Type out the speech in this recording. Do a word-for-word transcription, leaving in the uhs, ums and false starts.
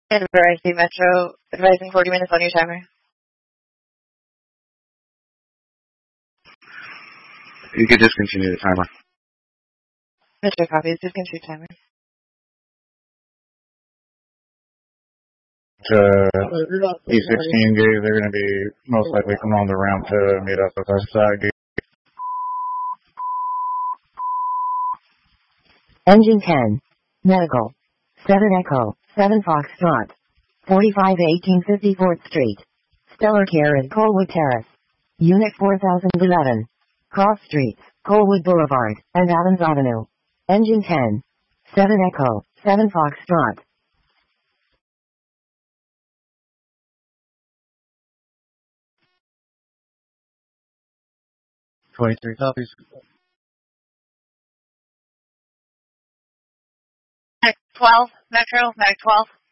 And Verizon Metro, advising forty minutes on your timer. You could discontinue the timer. Metro copies, discontinue timer. To E sixteen gauge, they're going to be most likely coming on the ramp to meet up with us. Uh, gauge. Engine ten. Medical. seven Echo. seven Foxtrot. forty-five eighteen fifty-fourth Street. Stellar Care is Colwood Terrace. Unit four thousand eleven. Cross Streets, Colwood Boulevard, and Adams Avenue. Engine ten. seven Echo. seven Foxtrot. twenty-three copies. Mag twelve, Metro, Mag twelve.